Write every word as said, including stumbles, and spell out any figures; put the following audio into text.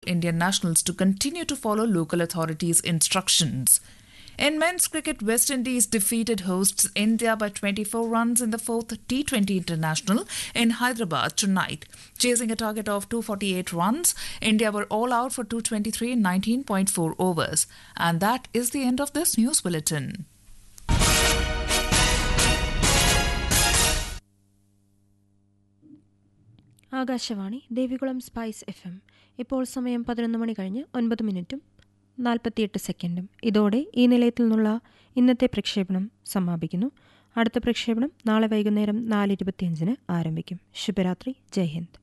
Indian nationals to continue to follow local authorities' instructions. In men's cricket, West Indies defeated hosts India by twenty-four runs in the fourth T twenty International in Hyderabad tonight. Chasing a target of two hundred forty-eight runs, India were all out for two hundred twenty-three in nineteen point four overs. And that is the end of this news bulletin. Akashvani Devikulam spice F M. ഇപ്പോൾ സമയം പതിനൊന്ന് മണി കഴിഞ്ഞ് ഒൻപത് മിനിറ്റും നാൽപ്പത്തിയെട്ട് സെക്കൻഡും. ഇതോടെ ഈ നിലയത്തിൽ നിന്നുള്ള ഇന്നത്തെ പ്രക്ഷേപണം സമാപിക്കുന്നു. അടുത്ത പ്രക്ഷേപണം നാളെ വൈകുന്നേരം നാല് ഇരുപത്തിയഞ്ചിന് ആരംഭിക്കും. ശുഭരാത്രി. ജയ് ഹിന്ദ്.